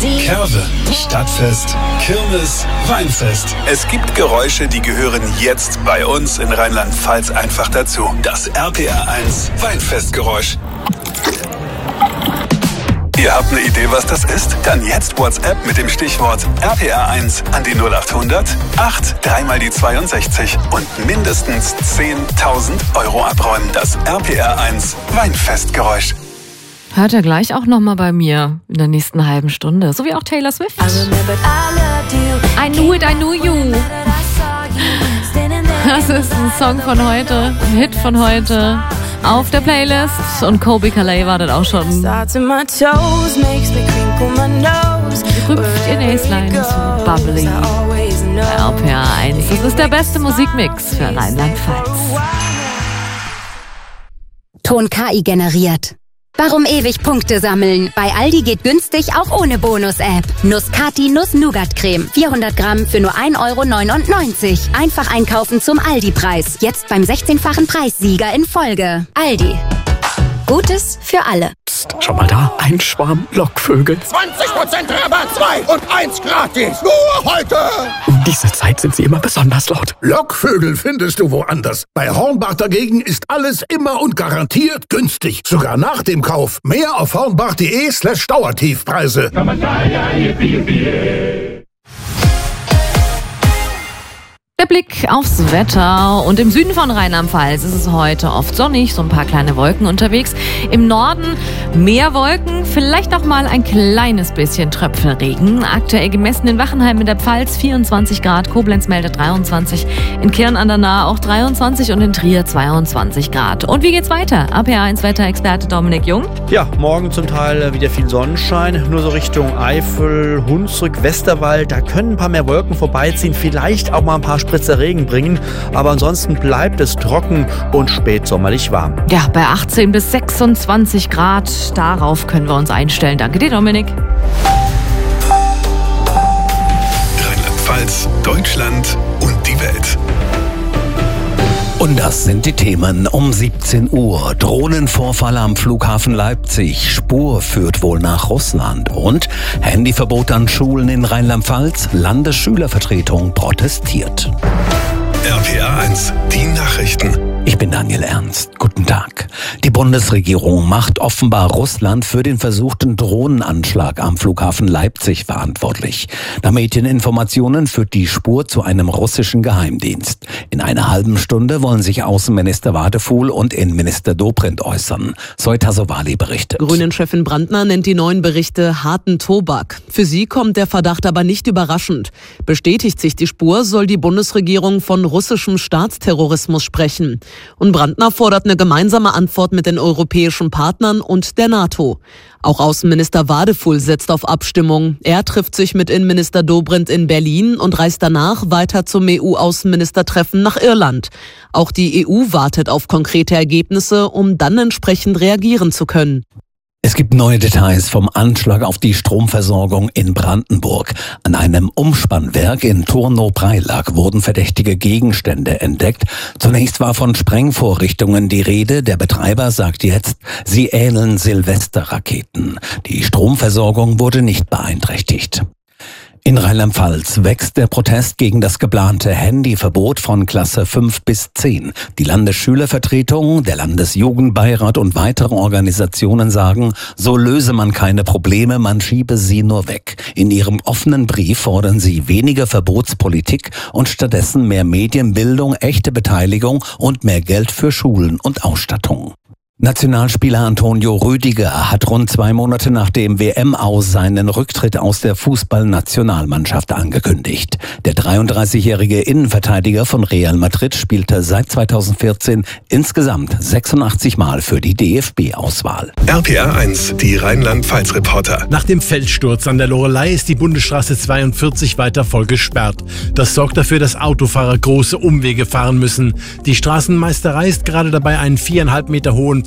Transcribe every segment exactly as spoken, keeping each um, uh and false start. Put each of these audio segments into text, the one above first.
Kerwe, Stadtfest, Kirmes, Weinfest. Es gibt Geräusche, die gehören jetzt bei uns in Rheinland-Pfalz einfach dazu. Das R P R eins Weinfestgeräusch. Ihr habt eine Idee, was das ist? Dann jetzt WhatsApp mit dem Stichwort R P R eins an die null acht hundert acht drei mal die zweiundsechzig und mindestens zehntausend Euro abräumen. Das R P R eins Weinfestgeräusch. Hört er gleich auch nochmal bei mir in der nächsten halben Stunde. So wie auch Taylor Swift. I knew it, I knew you. Das ist ein Song von heute, ein Hit von heute. Auf der Playlist. Und Kobe Calais wartet auch schon. Rüpft ihr Näslein zu Bubbly. Bei R P R eins. Das ist der beste Musikmix für Rheinland-Pfalz. Ton K I generiert. Warum ewig Punkte sammeln? Bei Aldi geht günstig auch ohne Bonus-App. Nuss-Kati Nuss-Nougat-Creme. vierhundert Gramm für nur ein Euro neunundneunzig. Einfach einkaufen zum Aldi-Preis. Jetzt beim sechzehnfachen Preissieger in Folge. Aldi. Gutes für alle. Psst, schau mal da. Ein Schwarm Lockvögel. zwanzig Prozent Rabatt, zwei und eins gratis. Nur heute. Um diese Zeit sind sie immer besonders laut. Lockvögel findest du woanders. Bei Hornbach dagegen ist alles immer und garantiert günstig. Sogar nach dem Kauf. Mehr auf hornbach.de slash Dauertiefpreise. Der Blick aufs Wetter. Und im Süden von Rheinland-Pfalz ist es heute oft sonnig, so ein paar kleine Wolken unterwegs. Im Norden mehr Wolken, vielleicht auch mal ein kleines bisschen Tröpfelregen. Aktuell gemessen in Wachenheim in der Pfalz vierundzwanzig Grad, Koblenz meldet dreiundzwanzig, in Kirn an der Nahe auch dreiundzwanzig und in Trier zweiundzwanzig Grad. Und wie geht's weiter? R P R eins Wetterexperte Dominik Jung. Ja, morgen zum Teil wieder viel Sonnenschein, nur so Richtung Eifel, Hunsrück, Westerwald. Da können ein paar mehr Wolken vorbeiziehen, vielleicht auch mal ein paar Spritzer Regen bringen, aber ansonsten bleibt es trocken und spätsommerlich warm. Ja, bei achtzehn bis sechsundzwanzig Grad, darauf können wir uns einstellen. Danke dir, Dominik. Rheinland-Pfalz, Deutschland und die Welt. Und das sind die Themen um siebzehn Uhr. Drohnenvorfall am Flughafen Leipzig. Spur führt wohl nach Russland. Und Handyverbot an Schulen in Rheinland-Pfalz. Landesschülervertretung protestiert. R P R eins, die Nachrichten. Ich bin Daniel Ernst. Guten Tag. Die Bundesregierung macht offenbar Russland für den versuchten Drohnenanschlag am Flughafen Leipzig verantwortlich. Nach Medieninformationen führt die Spur zu einem russischen Geheimdienst. In einer halben Stunde wollen sich Außenminister Wadefuhl und Innenminister Dobrindt äußern. Zoe Tassovali berichtet. Grünen-Chefin Brandner nennt die neuen Berichte harten Tobak. Für sie kommt der Verdacht aber nicht überraschend. Bestätigt sich die Spur, soll die Bundesregierung von russischem Staatsterrorismus sprechen. Und Brandner fordert eine gemeinsame Antwort mit den europäischen Partnern und der NATO. Auch Außenminister Wadefuhl setzt auf Abstimmung. Er trifft sich mit Innenminister Dobrindt in Berlin und reist danach weiter zum E U-Außenministertreffen nach Irland. Auch die E U wartet auf konkrete Ergebnisse, um dann entsprechend reagieren zu können. Es gibt neue Details vom Anschlag auf die Stromversorgung in Brandenburg. An einem Umspannwerk in Turnow-Preilack wurden verdächtige Gegenstände entdeckt. Zunächst war von Sprengvorrichtungen die Rede. Der Betreiber sagt jetzt, sie ähneln Silvesterraketen. Die Stromversorgung wurde nicht beeinträchtigt. In Rheinland-Pfalz wächst der Protest gegen das geplante Handyverbot von Klasse fünf bis zehn. Die Landesschülervertretung, der Landesjugendbeirat und weitere Organisationen sagen, so löse man keine Probleme, man schiebe sie nur weg. In ihrem offenen Brief fordern sie weniger Verbotspolitik und stattdessen mehr Medienbildung, echte Beteiligung und mehr Geld für Schulen und Ausstattung. Nationalspieler Antonio Rüdiger hat rund zwei Monate nach dem W M-Aus seinen Rücktritt aus der Fußballnationalmannschaft angekündigt. Der dreiunddreißigjährige Innenverteidiger von Real Madrid spielte seit zweitausendvierzehn insgesamt sechsundachtzig Mal für die D F B-Auswahl. R P R eins, die Rheinland-Pfalz-Reporter. Nach dem Felssturz an der Loreley ist die Bundesstraße zweiundvierzig weiter voll gesperrt. Das sorgt dafür, dass Autofahrer große Umwege fahren müssen. Die Straßenmeisterei ist gerade dabei, einen viereinhalb Meter hohen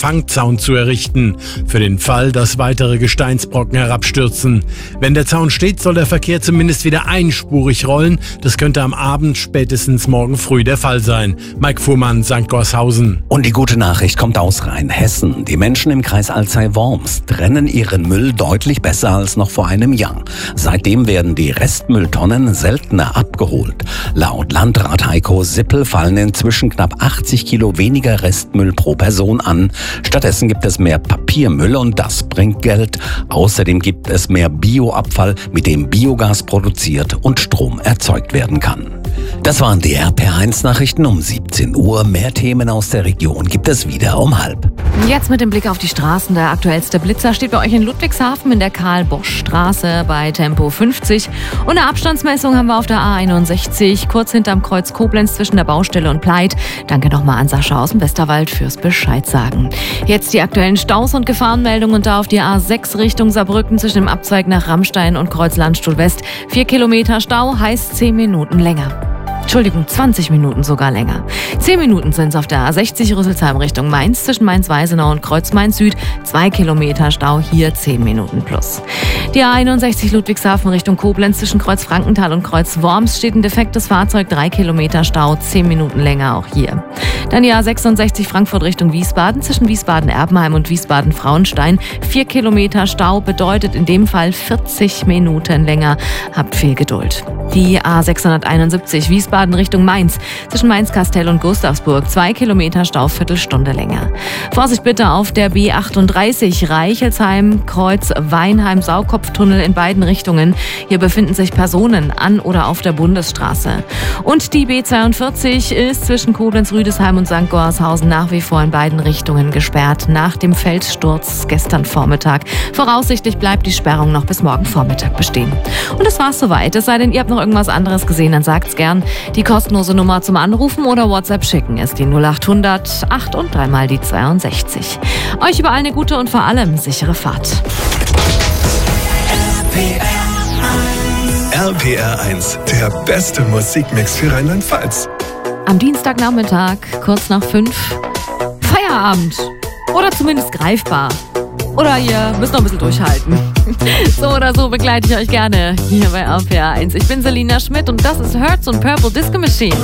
Fangzaun zu errichten, für den Fall, dass weitere Gesteinsbrocken herabstürzen. Wenn der Zaun steht, soll der Verkehr zumindest wieder einspurig rollen. Das könnte am Abend, spätestens morgen früh der Fall sein. Mike Fuhrmann, Sankt Gorshausen. Und die gute Nachricht kommt aus Rheinhessen. Die Menschen im Kreis Alzey-Worms trennen ihren Müll deutlich besser als noch vor einem Jahr. Seitdem werden die Restmülltonnen seltener abgeholt. Laut Landrat Heiko Sippel fallen inzwischen knapp achtzig Kilo weniger Restmüll pro Person an. Stattdessen gibt es mehr Papiermüll und das bringt Geld. Außerdem gibt es mehr Bioabfall, mit dem Biogas produziert und Strom erzeugt werden kann. Das waren die R P R eins Nachrichten um siebzehn Uhr. Mehr Themen aus der Region gibt es wieder um halb. Jetzt mit dem Blick auf die Straßen. Der aktuellste Blitzer steht bei euch in Ludwigshafen in der Karl-Bosch-Straße bei Tempo fünfzig. Und eine Abstandsmessung haben wir auf der A einundsechzig, kurz hinterm Kreuz Koblenz zwischen der Baustelle und Pleit. Danke nochmal an Sascha aus dem Westerwald fürs Bescheid sagen. Jetzt die aktuellen Staus und Gefahrenmeldungen und da auf die A sechs Richtung Saarbrücken zwischen dem Abzweig nach Rammstein und Kreuz Landstuhl West. Vier Kilometer Stau heißt zehn Minuten länger. Entschuldigung, zwanzig Minuten sogar länger. zehn Minuten sind es auf der A sechzig Rüsselsheim Richtung Mainz zwischen Mainz-Weisenau und Kreuz Mainz Süd. zwei Kilometer Stau, hier zehn Minuten plus. Die A einundsechzig Ludwigshafen Richtung Koblenz zwischen Kreuz Frankenthal und Kreuz Worms steht ein defektes Fahrzeug, drei Kilometer Stau, zehn Minuten länger auch hier. Dann die A sechsundsechzig Frankfurt Richtung Wiesbaden zwischen Wiesbaden-Erbenheim und Wiesbaden-Frauenstein. vier Kilometer Stau bedeutet in dem Fall vierzig Minuten länger. Habt viel Geduld. Die A sechshunderteinundsiebzig Wiesbaden Richtung Mainz zwischen Mainz-Kastel und Gustavsburg. zwei Kilometer Stau, Viertelstunde länger. Vorsicht bitte auf der B achtunddreißig Reichelsheim, Kreuz Weinheim-Saukopftunnel in beiden Richtungen. Hier befinden sich Personen an oder auf der Bundesstraße. Und die B zweiundvierzig ist zwischen Koblenz-Rüdesheim und Sankt Gorshausen nach wie vor in beiden Richtungen gesperrt. Nach dem Felssturz gestern Vormittag. Voraussichtlich bleibt die Sperrung noch bis morgen Vormittag bestehen. Und das war's soweit. Es sei denn, ihr habt noch irgendwas anderes gesehen, dann sagt's gern. Die kostenlose Nummer zum Anrufen oder WhatsApp schicken ist die null acht hundert acht und dreimal die zweiundsechzig. Euch überall eine gute und vor allem sichere Fahrt. R P R eins, der beste Musikmix für Rheinland-Pfalz. Am Dienstagnachmittag, kurz nach fünf, Feierabend. Oder zumindest greifbar. Oder ihr müsst noch ein bisschen durchhalten. So oder so begleite ich euch gerne hier bei R P R eins. Ich bin Selina Schmidt und das ist Hertz und Purple Disco Machine.